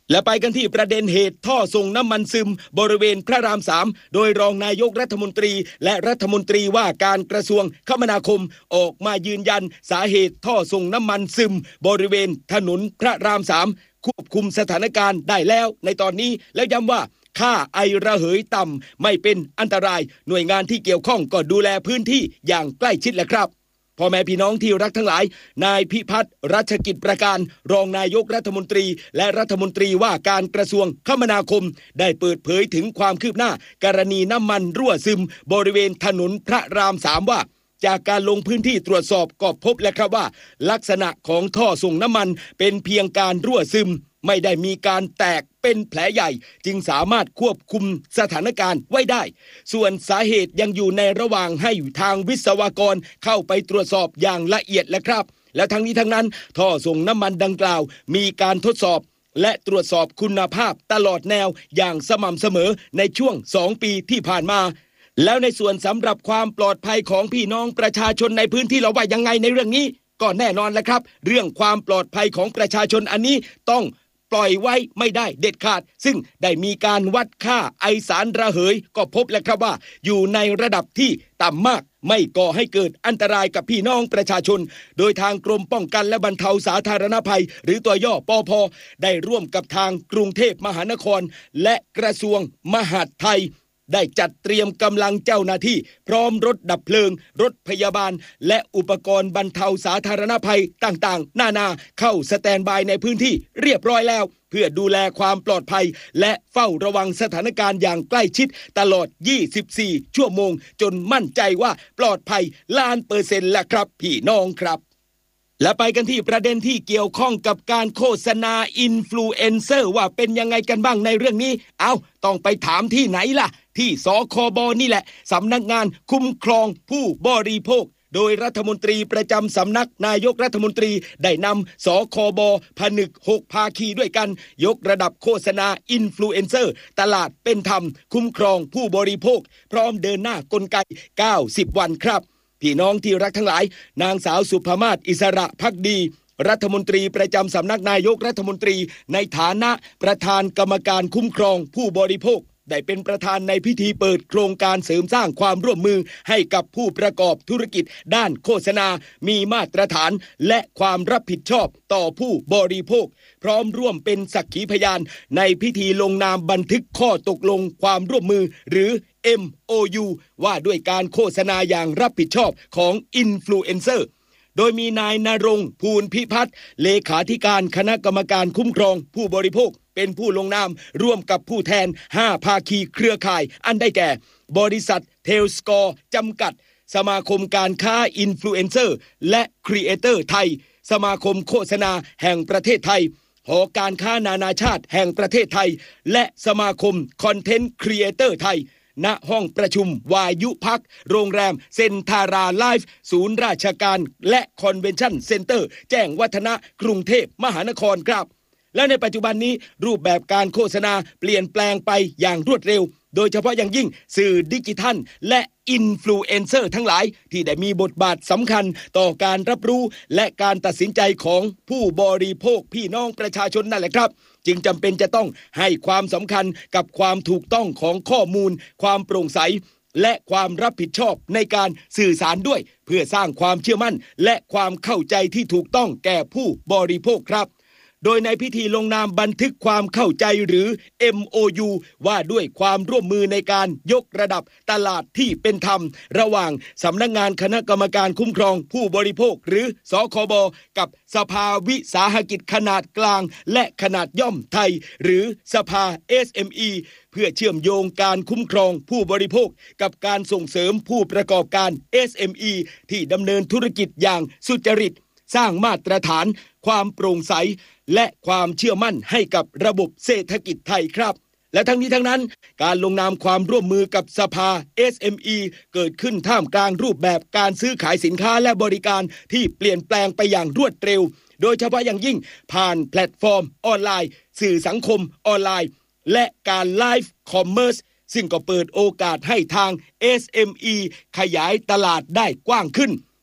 และไปกันที่ประเด็นเหตุท่อส่งน้ำมันซึมบริเวณพระรามสามโดยรองนายกรัฐมนตรีและรัฐมนตรีว่าการกระทรวงคมนาคมออกมายืนยันสาเหตุท่อส่งน้ำมันซึมบริเวณถนนพระรามสามควบคุมสถานการณ์ได้แล้วในตอนนี้แล้วย้ำว่าค่าไอระเหยต่ำไม่เป็นอันตรายหน่วยงานที่เกี่ยวข้องก็ดูแลพื้นที่อย่างใกล้ชิดแหละครับพ่อแม่พี่น้องที่รักทั้งหลายนายพิพัฒน์รัชกิจประการรองนายกรัฐมนตรีและรัฐมนตรีว่าการกระทรวงคมนาคมได้เปิดเผยถึงความคืบหน้ากรณีน้ำมันรั่วซึมบริเวณถนนพระรามสามว่าจากการลงพื้นที่ตรวจสอบก็พบแล้วครับว่าลักษณะของท่อส่งน้ำมันเป็นเพียงการรั่วซึมไม่ได้มีการแตกเป็นแผลใหญ่จึงสามารถควบคุมสถานการณ์ไว้ได้ส่วนสาเหตุยังอยู่ในระหว่างให้ทางวิศวกรเข้าไปตรวจสอบอย่างละเอียดแล้วครับและทั้งนี้ทั้งนั้นท่อส่งน้ำมันดังกล่าวมีการทดสอบและตรวจสอบคุณภาพตลอดแนวอย่างสม่ำเสมอในช่วงสองปีที่ผ่านมาแล้วในส่วนสำหรับความปลอดภัยของพี่น้องประชาชนในพื้นที่เราว่ายังไงในเรื่องนี้ก็แน่นอนแล้วครับเรื่องความปลอดภัยของประชาชนอันนี้ต้องปล่อยไว้ไม่ได้เด็ดขาดซึ่งได้มีการวัดค่าไอสารระเหยก็พบแล้วครับว่าอยู่ในระดับที่ต่ำมากไม่ก่อให้เกิดอันตรายกับพี่น้องประชาชนโดยทางกรมป้องกันและบรรเทาสาธารณภัยหรือตัวย่อปภ.ได้ร่วมกับทางกรุงเทพมหานครและกระทรวงมหาดไทยได้จัดเตรียมกำลังเจ้าหน้าที่พร้อมรถดับเพลิงรถพยาบาลและอุปกรณ์บรรเทาสาธารณภัยต่างๆนานาเข้าสแตนด์บายในพื้นที่เรียบร้อยแล้วเพื่อดูแลความปลอดภัยและเฝ้าระวังสถานการณ์อย่างใกล้ชิดตลอดยี่สิบสี่ชั่วโมงจนมั่นใจว่าปลอดภัยล้านเปอร์เซ็นต์แล้วครับพี่น้องครับและไปกันที่ประเด็นที่เกี่ยวข้องกับการโฆษณาอินฟลูเอนเซอร์ว่าเป็นยังไงกันบ้างในเรื่องนี้เอาต้องไปถามที่ไหนล่ะที่สคบนี่แหละสำนักงานคุ้มครองผู้บริโภคโดยรัฐมนตรีประจำสำนักนายกรัฐมนตรีได้นำสคบผนึกหกภาคีด้วยกันยกระดับโฆษณาอินฟลูเอนเซอร์ตลาดเป็นธรรมคุ้มครองผู้บริโภคพร้อมเดินหน้ากลไกเก้าสิบวันครับพี่น้องที่รักทั้งหลายนางสาวสุภมาศอิสระภักดีรัฐมนตรีประจำสำนักนายกรัฐมนตรีในฐานะประธานกรรมการคุ้มครองผู้บริโภคได้เป็นประธานในพิธีเปิดโครงการเสริมสร้างความร่วมมือให้กับผู้ประกอบธุรกิจด้านโฆษณามีมาตรฐานและความรับผิดชอบต่อผู้บริโภคพร้อมร่วมเป็นสักขีพยานในพิธีลงนามบันทึกข้อตกลงความร่วมมือหรือ เอ็ม โอ ยู ว่าด้วยการโฆษณาอย่างรับผิดชอบของอินฟลูเอนเซอร์โดยมีนายณรงค์ภูลพิพัฒน์เลขาธิการคณะกรรมการคุ้มครองผู้บริโภคเป็นผู้ลงนามร่วมกับผู้แทนห้าภาคีเครือข่ายอันได้แก่บริษัทเทลสกอร์จำกัดสมาคมการค้าอินฟลูเอนเซอร์และครีเอเตอร์ไทยสมาคมโฆษณาแห่งประเทศไทยหอการค้านานาชาติแห่งประเทศไทยและสมาคมคอนเทนต์ครีเอเตอร์ไทยณห้องประชุมวายุพักโรงแรมเซนทาราไลฟ์ศูนย์ราชการและคอนเวนชั่นเซ็นเตอร์แจ้งวัฒนะกรุงเทพมหานครครับและในปัจจุบันนี้รูปแบบการโฆษณาเปลี่ยนแปลงไปอย่างรวดเร็วโดยเฉพาะอย่างยิ่งสื่อดิจิทัลและอินฟลูเอนเซอร์ทั้งหลายที่ได้มีบทบาทสำคัญต่อการรับรู้และการตัดสินใจของผู้บริโภคพี่น้องประชาชนนั่นแหละครับจึงจำเป็นจะต้องให้ความสำคัญกับความถูกต้องของข้อมูลความโปร่งใสและความรับผิดชอบในการสื่อสารด้วยเพื่อสร้างความเชื่อมั่นและความเข้าใจที่ถูกต้องแก่ผู้บริโภคครับโดยในพิธีลงนามบันทึกความเข้าใจหรือ เอ็ม โอ ยู ว่าด้วยความร่วมมือในการยกระดับตลาดที่เป็นธรรมระหว่างสำนักงานคณะกรรมการคุ้มครองผู้บริโภคหรือสคบกับสภาวิสาหกิจขนาดกลางและขนาดย่อมไทยหรือสภา เอส เอ็ม อี เพื่อเชื่อมโยงการคุ้มครองผู้บริโภคกับการส่งเสริมผู้ประกอบการ เอส เอ็ม อี ที่ดำเนินธุรกิจอย่างสุจริตสร้างมาตรฐานความโปร่งใสและความเชื่อมั่นให้กับระบบเศรษฐกิจไทยครับและทั้งนี้ทั้งนั้นการลงนามความร่วมมือกับสภา เอส เอ็ม อี เกิดขึ้นท่ามกลางรูปแบบการซื้อขายสินค้าและบริการที่เปลี่ยนแปลงไปอย่างรวดเร็วโดยเฉพาะอย่างยิ่งผ่านแพลตฟอร์มออนไลน์สื่อสังคมออนไลน์และการไลฟ์คอมเมอร์สซึ่งก็เปิดโอกาสให้ทาง เอส เอ็ม อี ขยายตลาดได้กว้างขึ้น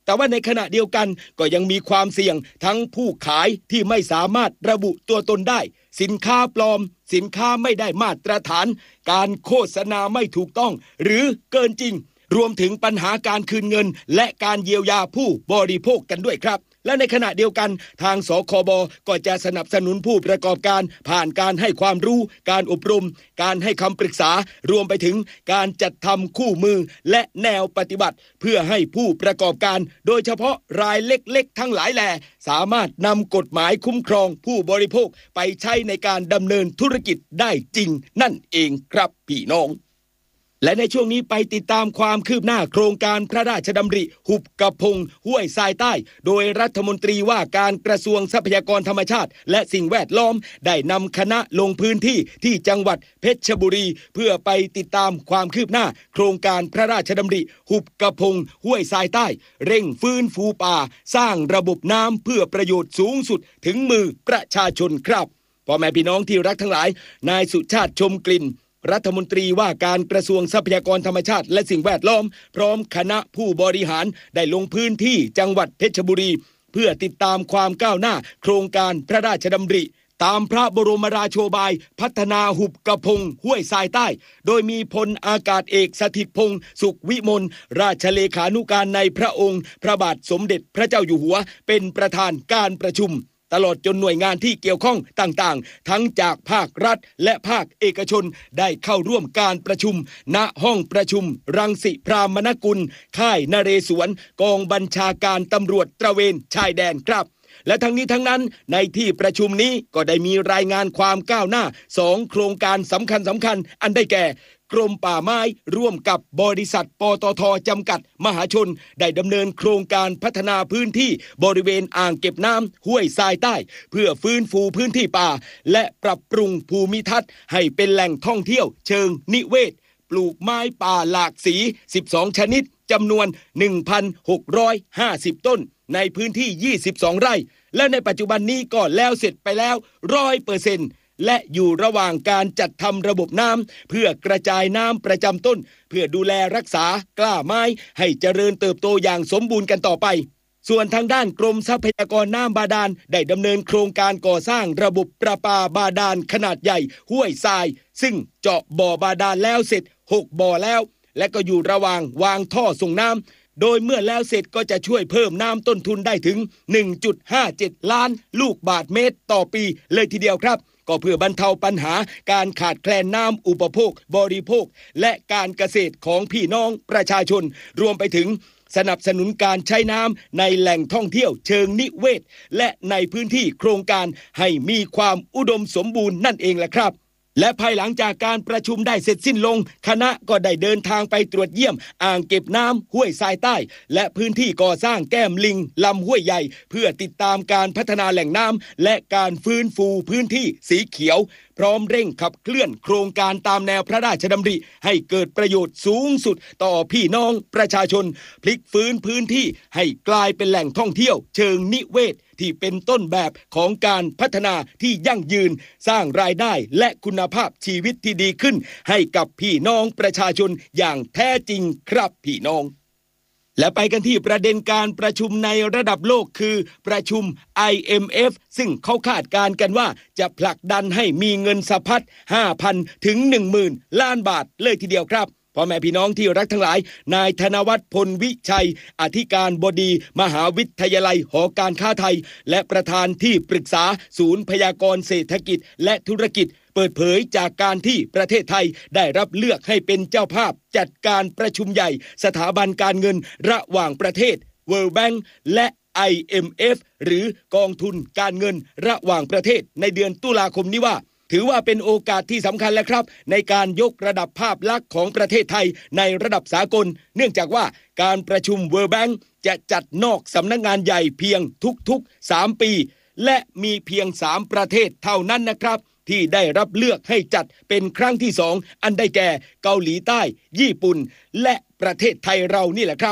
แต่ว่าในขณะเดียวกันก็ยังมีความเสี่ยงทั้งผู้ขายที่ไม่สามารถระบุตัวตนได้สินค้าปลอมสินค้าไม่ได้มาตรฐานการโฆษณาไม่ถูกต้องหรือเกินจริงรวมถึงปัญหาการคืนเงินและการเยียวยาผู้บริโภคกันด้วยครับและในขณะเดียวกันทางสคบก็จะสนับสนุนผู้ประกอบการผ่านการให้ความรู้การอบรมการให้คำปรึกษารวมไปถึงการจัดทำคู่มือและแนวปฏิบัติเพื่อให้ผู้ประกอบการโดยเฉพาะรายเล็กๆทั้งหลายแหล่สามารถนำกฎหมายคุ้มครองผู้บริโภคไปใช้ในการดำเนินธุรกิจได้จริงนั่นเองครับพี่น้องและในช่วงนี้ไปติดตามความคืบหน้าโครงการพระราชดำริหุบกระพงห้วยทรายใต้โดยรัฐมนตรีว่าการกระทรวงทรัพยากรธรรมชาติและสิ่งแวดล้อมได้นำคณะลงพื้นที่ที่จังหวัดเพชรบุรีเพื่อไปติดตามความคืบหน้าโครงการพระราชดำริหุบกระพงห้วยทรายใต้เร่งฟื้นฟูป่าสร้างระบบน้ำเพื่อประโยชน์สูงสุดถึงมือประชาชนครับพ่อแม่พี่น้องที่รักทั้งหลายนายสุชาติชมกลิ่นรัฐมนตรีว่าการกระทรวงทรัพยากรธรรมชาติและสิ่งแวดล้อมพร้อมคณะผู้บริหารได้ลงพื้นที่จังหวัดเพชรบุรีเพื่อติดตามความก้าวหน้าโครงการพระราชดำริตามพระบรมราโชบายพัฒนาหุบกระพงห้วยทรายใต้โดยมีพลอากาศเอกสถิตพงษ์สุขวิมลราชเลขานุการในพระองค์พระบาทสมเด็จพระเจ้าอยู่หัวเป็นประธานการประชุมตลอดจนหน่วยงานที่เกี่ยวข้องต่างๆทั้งจากภาครัฐและภาคเอกชนได้เข้าร่วมการประชุมณห้องประชุมรังสิพรามนกุลค่ายนเรศวรกองบัญชาการตำรวจตระเวนชายแดนครับและทั้งนี้ทั้งนั้นในที่ประชุมนี้ก็ได้มีรายงานความก้าวหน้าสองโครงการสำคัญสำคัญอันได้แก่กรมป่าไม้ร่วมกับบริษัทปตท.จำกัดมหาชนได้ดำเนินโครงการพัฒนาพื้นที่บริเวณอ่างเก็บน้ำห้วยทรายใต้เพื่อฟื้นฟูพื้นที่ป่าและปรับปรุงภูมิทัศน์ให้เป็นแหล่งท่องเที่ยวเชิงนิเวศปลูกไม้ป่าหลากสีสิบสองชนิดจำนวน หนึ่งพันหกร้อยห้าสิบ ต้นในพื้นที่ยี่สิบสองไร่และในปัจจุบันนี้ก็แล้วเสร็จไปแล้ว ร้อยเปอร์เซ็นต์และอยู่ระหว่างการจัดทำระบบน้ำเพื่อกระจายน้ำประจำต้นเพื่อดูแลรักษากล้าไม้ให้เจริญเติบโตอย่างสมบูรณ์กันต่อไปส่วนทางด้านกรมทรัพยากรน้ำบาดาลได้ดำเนินโครงการก่อสร้างระบบประปาบาดาลขนาดใหญ่ห้วยทรายซึ่งเจาะบ่อบาดาลแล้วเสร็จหกบ่อแล้วและก็อยู่ระหว่างวางท่อส่งน้ำโดยเมื่อแล้วเสร็จก็จะช่วยเพิ่มน้ำต้นทุนได้ถึง หนึ่งจุดห้าเจ็ด ล้านลูกบาศก์เมตรต่อปีเลยทีเดียวครับก็เพื่อบรรเทาปัญหาการขาดแคลนน้ำอุปโภคบริโภคและการเกษตรของพี่น้องประชาชนรวมไปถึงสนับสนุนการใช้น้ำในแหล่งท่องเที่ยวเชิงนิเวศและในพื้นที่โครงการให้มีความอุดมสมบูรณ์นั่นเองแหละครับและภายหลังจากการประชุมได้เสร็จสิ้นลงคณะก็ได้เดินทางไปตรวจเยี่ยมอ่างเก็บน้ำห้วยทรายใต้และพื้นที่ก่อสร้างแก้มลิงลำห้วยใหญ่เพื่อติดตามการพัฒนาแหล่งน้ำและการฟื้นฟูพื้นที่สีเขียวพร้อมเร่งขับเคลื่อนโครงการตามแนวพระราชดำริให้เกิดประโยชน์สูงสุดต่อพี่น้องประชาชนพลิกฟื้นพื้นที่ให้กลายเป็นแหล่งท่องเที่ยวเชิงนิเวศที่เป็นต้นแบบของการพัฒนาที่ยั่งยืนสร้างรายได้และคุณภาพชีวิตที่ดีขึ้นให้กับพี่น้องประชาชนอย่างแท้จริงครับพี่น้องและไปกันที่ประเด็นการประชุมในระดับโลกคือประชุม ไอ เอ็ม เอฟ ซึ่งเขาคาดการณ์กันว่าจะผลักดันให้มีเงินสะพัด ห้าพัน ถึง หนึ่งหมื่น ล้านบาทเลยทีเดียวครับพ่อแม่พี่น้องที่รักทั้งหลายนายธนวัฒน์พลวิชัยอธิการบดีมหาวิทยาลัยหอการค้าไทยและประธานที่ปรึกษาศูนย์พยากรณ์เศรษฐกิจและธุรกิจเปิดเผยจากการที่ประเทศไทยได้รับเลือกให้เป็นเจ้าภาพจัดการประชุมใหญ่สถาบันการเงินระหว่างประเทศ World Bank และ ไอ เอ็ม เอฟ หรือกองทุนการเงินระหว่างประเทศในเดือนตุลาคมนี้ว่าถือว่าเป็นโอกาสที่สำคัญแล้วครับในการยกระดับภาพลักษณ์ของประเทศไทยในระดับสากลเนื่องจากว่าการประชุม World Bank จะจัดนอกสำนักงานใหญ่เพียงทุกๆสามปีและมีเพียงสามประเทศเท่านั้นนะครับที่ได้รับเลือกให้จัดเป็นครั้งที่สองอันได้แก่เกาหลีใต้ญี่ปุ่นและประเทศไทยเรานี่แหละครับ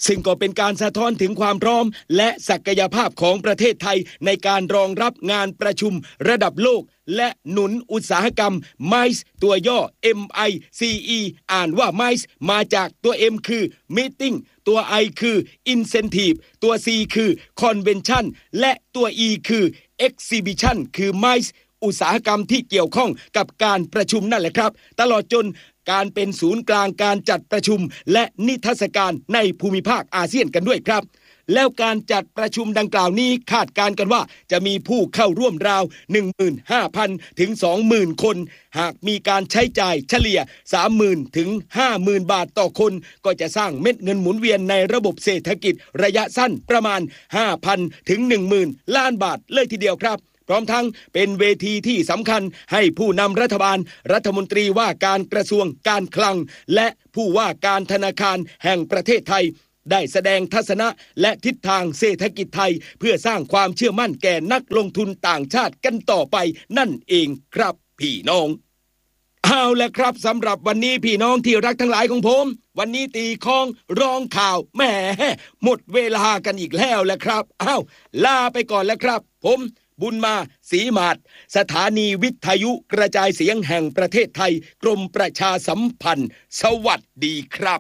ซึ่งก็เป็นการสะท้อนถึงความพร้อมและศักยภาพของประเทศไทยในการรองรับงานประชุมระดับโลกและหนุนอุตสาหกรรม ไมซ์ ตัวย่อ เอ็ม ไอ ซี อี อ่านว่า ไมซ์ มาจากตัว M คือ Meeting ตัว I คือ Incentive ตัว C คือ Convention และตัว E คือ Exhibition คือ ไมซ์ อุตสาหกรรมที่เกี่ยวข้องกับการประชุมนั่นแหละครับตลอดจนการเป็นศูนย์กลางการจัดประชุมและนิทรรศการในภูมิภาคอาเซียนกันด้วยครับแล้วการจัดประชุมดังกล่าวนี้คาดการณ์กันว่าจะมีผู้เข้าร่วมราว หนึ่งหมื่นห้าพัน ถึง สองหมื่น คนหากมีการใช้จ่ายเฉลี่ย สามหมื่น ถึง ห้าหมื่น บาทต่อคนก็จะสร้างเม็ดเงินหมุนเวียนในระบบเศรษฐกิจระยะสั้นประมาณ ห้าพัน ถึง หนึ่งหมื่น ล้านบาทเลยทีเดียวครับพร้อมทั้งเป็นเวทีที่สำคัญให้ผู้นำรัฐบาลรัฐมนตรีว่าการกระทรวงการคลังและผู้ว่าการธนาคารแห่งประเทศไทยได้แสดงทัศนะและทิศทางเศรษฐกิจไทยเพื่อสร้างความเชื่อมั่นแก่นักลงทุนต่างชาติกันต่อไปนั่นเองครับพี่น้องเอาละครับสำหรับวันนี้พี่น้องที่รักทั้งหลายของผมวันนี้ตีค้องร้องข่าวแหมหมดเวลากันอีกแล้วแหละครับอ้าวลาไปก่อนแล้วครับผมบุญมาศรีมาศสถานีวิทยุกระจายเสียงแห่งประเทศไทยกรมประชาสัมพันธ์สวัสดีครับ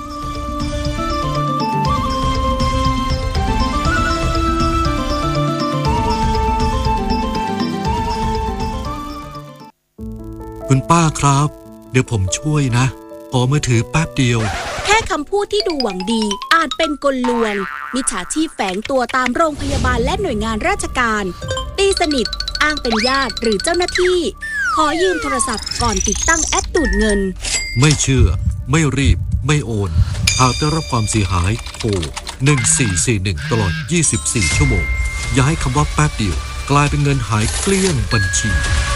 คุณป้าครับเดี๋ยวผมช่วยนะขอมือถือแป๊บเดียวแค่คำพูดที่ดูหวังดีอาจเป็นกลลวงมิจฉาชีพแฝงตัวตามโรงพยาบาลและหน่วยงานราชการตีสนิทอ้างเป็นญาติหรือเจ้าหน้าที่ขอยืมโทรศัพท์ก่อนติดตั้งแอปดูดเงินไม่เชื่อไม่รีบไม่โอนหากได้รับความเสียหายโทรหนึ่งสี่สี่หนึ่งตลอดยี่สิบสี่ชั่วโมงอย่าให้คำว่าแป๊บเดียวกลายเป็นเงินหายเกลี้ยงบัญชี